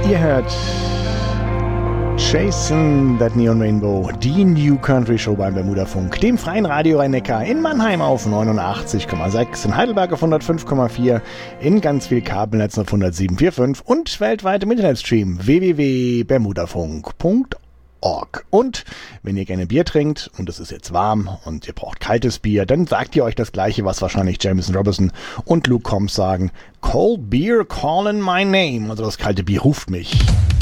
Ihr hört Chasing That Neon Rainbow, die New Country Show beim Bermudafunk, dem freien Radio Rhein-Neckar, in Mannheim auf 89,6, in Heidelberg auf 105,4, in ganz viel Kabelnetzen auf 107,45 und weltweit im Internetstream www.bermudafunk.org. Und wenn ihr gerne Bier trinkt und es ist jetzt warm und ihr braucht kaltes Bier, dann sagt ihr euch das Gleiche, was wahrscheinlich Jameson Robinson und Luke Combs sagen: Cold Beer calling my name, also das kalte Bier ruft mich.